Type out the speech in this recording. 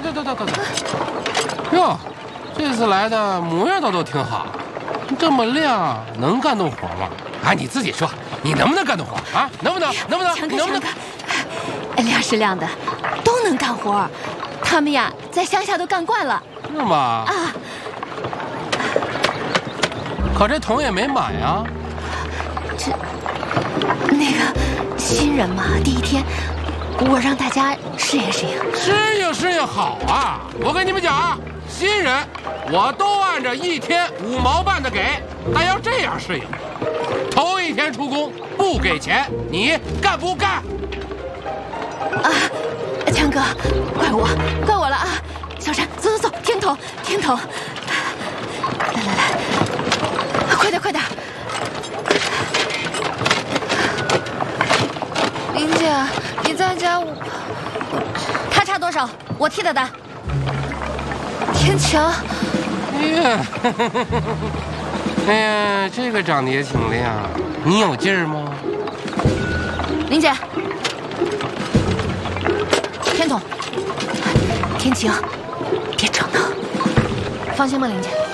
对。哟，这次来的模样都挺好，这么亮，能干动活吗？啊，你自己说，你能不能干动活啊？能不能？ 强哥，亮是亮的，都能干活。他们呀，在乡下都干惯了。 是吗？ 啊。 可这桶也没满呀。 那个新人嘛，第一天，我让大家适应适应。 适应好啊！我跟你们讲啊，新人我都按照1天5毛半的给，但要这样适应。头1天出工不给钱，你干不干？ 啊，强哥，怪我了啊！小山，走，听筒，来，快点！ 林姐，你在家他差多少？我替他担。 天强， 哎呀，这个长得也挺亮，你有劲儿吗？ 林姐，天筒，天晴，别吵闹。放心吧，林姐。